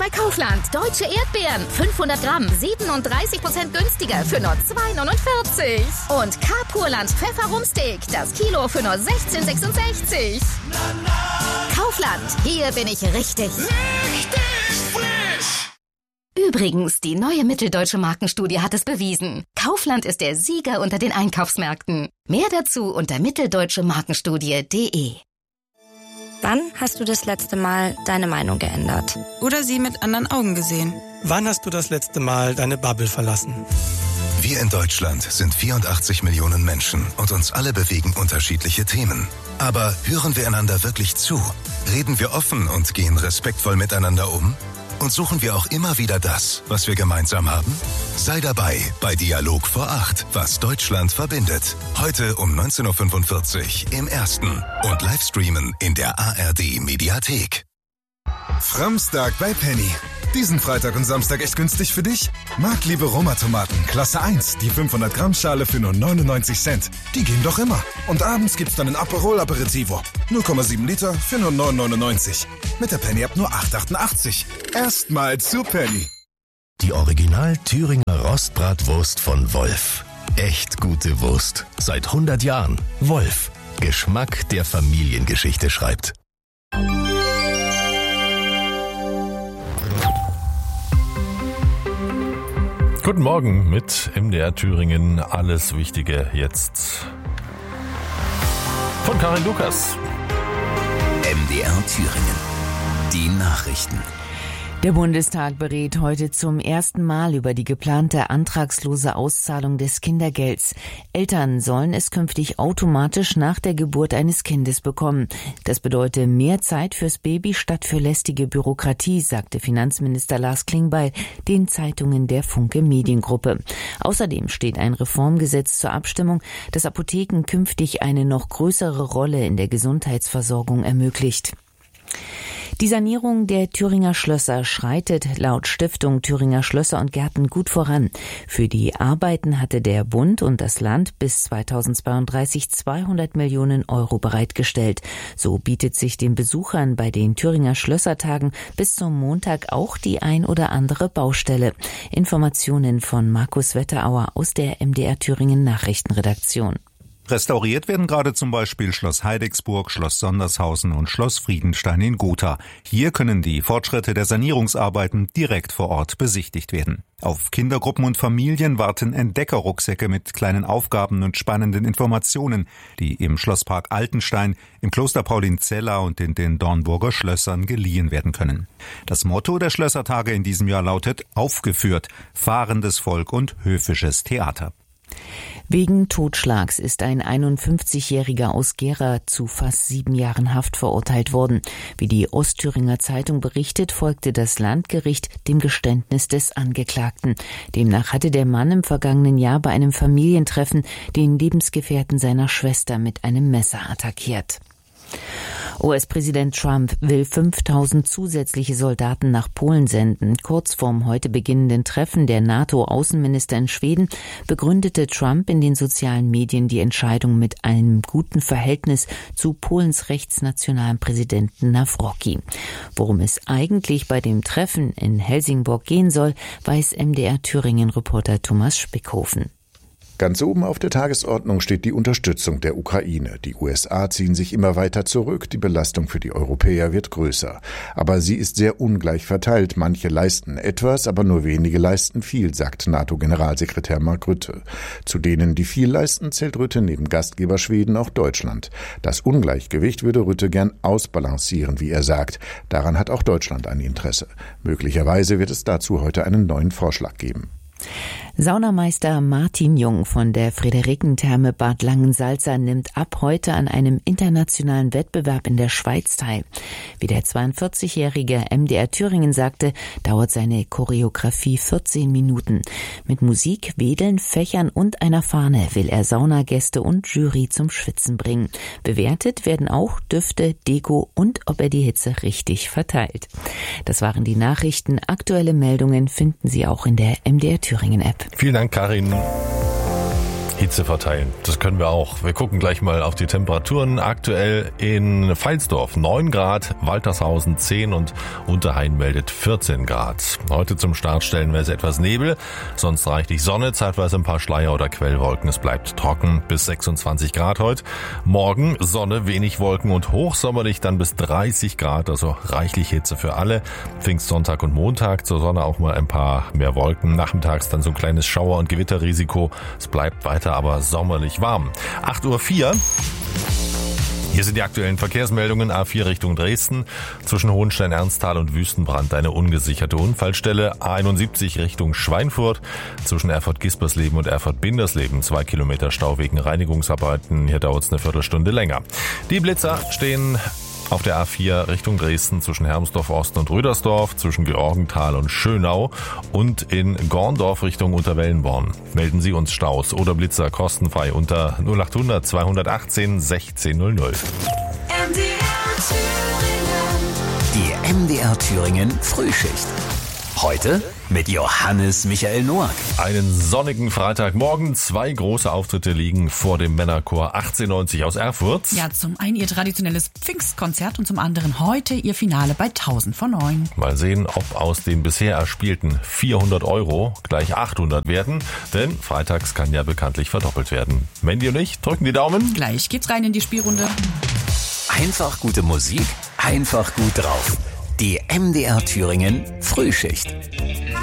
bei Kaufland. Deutsche Erdbeeren, 500 Gramm, 37% günstiger für nur 2,49. Und Carpurland Pfefferumsteak, das Kilo für nur 16,66. Kaufland, hier bin ich richtig. Richtig frisch! Übrigens, die neue Mitteldeutsche Markenstudie hat es bewiesen. Kaufland ist der Sieger unter den Einkaufsmärkten. Mehr dazu unter mitteldeutschemarkenstudie.de. Wann hast du das letzte Mal deine Meinung geändert? Oder sie mit anderen Augen gesehen? Wann hast du das letzte Mal deine Bubble verlassen? Wir in Deutschland sind 84 Millionen Menschen und uns alle bewegen unterschiedliche Themen. Aber hören wir einander wirklich zu? Reden wir offen und gehen respektvoll miteinander um? Und suchen wir auch immer wieder das, was wir gemeinsam haben? Sei dabei bei Dialog vor 8, was Deutschland verbindet. Heute um 19.45 Uhr im Ersten und Livestreamen in der ARD Mediathek. Framstag bei Penny. Diesen Freitag und Samstag echt günstig für dich? Marktliebe Roma-Tomaten, Klasse 1, die 500 Gramm Schale für nur 99 Cent. Die gehen doch immer. Und abends gibt's dann ein Aperol Aperitivo. 0,7 Liter für nur 9,99. Mit der Penny ab nur 8,88. Erstmal zu Penny. Die Original Thüringer Rostbratwurst von Wolf. Echt gute Wurst. Seit 100 Jahren. Wolf. Geschmack, der Familiengeschichte schreibt. Guten Morgen mit MDR Thüringen. Alles Wichtige jetzt von Karin Lukas. MDR Thüringen. Die Nachrichten. Der Bundestag berät heute zum ersten Mal über die geplante antragslose Auszahlung des Kindergelds. Eltern sollen es künftig automatisch nach der Geburt eines Kindes bekommen. Das bedeutet mehr Zeit fürs Baby statt für lästige Bürokratie, sagte Finanzminister Lars Klingbeil den Zeitungen der Funke Mediengruppe. Außerdem steht ein Reformgesetz zur Abstimmung, das Apotheken künftig eine noch größere Rolle in der Gesundheitsversorgung ermöglicht. Die Sanierung der Thüringer Schlösser schreitet laut Stiftung Thüringer Schlösser und Gärten gut voran. Für die Arbeiten hatte der Bund und das Land bis 2032 200 Millionen Euro bereitgestellt. So bietet sich den Besuchern bei den Thüringer Schlössertagen bis zum Montag auch die ein oder andere Baustelle. Informationen von Markus Wetterauer aus der MDR Thüringen Nachrichtenredaktion. Restauriert werden gerade zum Beispiel Schloss Heidecksburg, Schloss Sondershausen und Schloss Friedenstein in Gotha. Hier können die Fortschritte der Sanierungsarbeiten direkt vor Ort besichtigt werden. Auf Kindergruppen und Familien warten Entdeckerrucksäcke mit kleinen Aufgaben und spannenden Informationen, die im Schlosspark Altenstein, im Kloster Paulinzella und in den Dornburger Schlössern geliehen werden können. Das Motto der Schlössertage in diesem Jahr lautet: Aufgeführt, fahrendes Volk und höfisches Theater. Wegen Totschlags ist ein 51-Jähriger aus Gera zu fast 7 Jahren Haft verurteilt worden. Wie die Ostthüringer Zeitung berichtet, folgte das Landgericht dem Geständnis des Angeklagten. Demnach hatte der Mann im vergangenen Jahr bei einem Familientreffen den Lebensgefährten seiner Schwester mit einem Messer attackiert. US-Präsident Trump will 5.000 zusätzliche Soldaten nach Polen senden. Kurz vorm heute beginnenden Treffen der NATO-Außenminister in Schweden begründete Trump in den sozialen Medien die Entscheidung mit einem guten Verhältnis zu Polens rechtsnationalen Präsidenten Nawrocki. Worum es eigentlich bei dem Treffen in Helsingborg gehen soll, weiß MDR Thüringen-Reporter Thomas Spickhofen. Ganz oben auf der Tagesordnung steht die Unterstützung der Ukraine. Die USA ziehen sich immer weiter zurück, die Belastung für die Europäer wird größer. Aber sie ist sehr ungleich verteilt. Manche leisten etwas, aber nur wenige leisten viel, sagt NATO-Generalsekretär Mark Rutte. Zu denen, die viel leisten, zählt Rutte neben Gastgeber Schweden auch Deutschland. Das Ungleichgewicht würde Rutte gern ausbalancieren, wie er sagt. Daran hat auch Deutschland ein Interesse. Möglicherweise wird es dazu heute einen neuen Vorschlag geben. Saunameister Martin Jung von der Friederikentherme Bad Langensalza nimmt ab heute an einem internationalen Wettbewerb in der Schweiz teil. Wie der 42-jährige MDR Thüringen sagte, dauert seine Choreografie 14 Minuten. Mit Musik, Wedeln, Fächern und einer Fahne will er Saunagäste und Jury zum Schwitzen bringen. Bewertet werden auch Düfte, Deko und ob er die Hitze richtig verteilt. Das waren die Nachrichten. Aktuelle Meldungen finden Sie auch in der MDR Thüringen App. Vielen Dank, Karin. Hitze verteilen, das können wir auch. Wir gucken gleich mal auf die Temperaturen. Aktuell in Pfalzdorf 9 Grad, Waltershausen 10 und Unterhain meldet 14 Grad. Heute zum Start stellenweise etwas Nebel, sonst reichlich Sonne, zeitweise ein paar Schleier oder Quellwolken. Es bleibt trocken bis 26 Grad heute. Morgen Sonne, wenig Wolken und hochsommerlich dann bis 30 Grad, also reichlich Hitze für alle. Pfingstsonntag und Montag zur Sonne auch mal ein paar mehr Wolken. Nachmittags dann so ein kleines Schauer- und Gewitterrisiko. Es bleibt weiter aber sommerlich warm. 8:04 Uhr. Hier sind die aktuellen Verkehrsmeldungen. A4 Richtung Dresden. Zwischen Hohenstein-Ernsthal und Wüstenbrand eine ungesicherte Unfallstelle. A71 Richtung Schweinfurt. Zwischen Erfurt-Gispersleben und Erfurt-Bindersleben 2 Kilometer Stau wegen Reinigungsarbeiten. Hier dauert es eine Viertelstunde länger. Die Blitzer stehen auf der A4 Richtung Dresden zwischen Hermsdorf-Osten und Rüdersdorf, zwischen Georgenthal und Schönau und in Gorndorf Richtung Unterwellenborn. Melden Sie uns Staus oder Blitzer kostenfrei unter 0800 218 1600. Die MDR Thüringen Frühschicht. Heute mit Johannes Michael Noack. Einen sonnigen Freitagmorgen. 2 große Auftritte liegen vor dem Männerchor 1890 aus Erfurt. Ja, zum einen ihr traditionelles Pfingstkonzert und zum anderen heute ihr Finale bei 1000 vor 9. Mal sehen, ob aus den bisher erspielten 400 € gleich 800 werden. Denn freitags kann ja bekanntlich verdoppelt werden. Mandy und ich drücken die Daumen. Gleich geht's rein in die Spielrunde. Einfach gute Musik, einfach gut drauf. Die MDR Thüringen Frühschicht.